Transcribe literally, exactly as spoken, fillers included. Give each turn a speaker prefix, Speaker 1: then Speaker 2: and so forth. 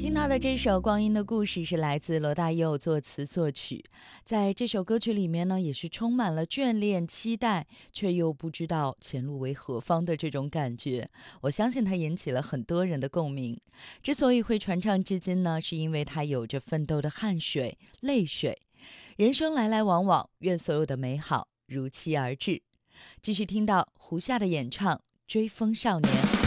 Speaker 1: 听到的这首《光阴的故事》是来自罗大佑作词作曲，在这首歌曲里面呢，也是充满了眷恋、期待，却又不知道前路为何方的这种感觉。我相信它引起了很多人的共鸣。之所以会传唱至今呢，是因为它有着奋斗的汗水、泪水。人生来来往往，愿所有的美好如期而至。继续听到胡夏的演唱《追风少年》。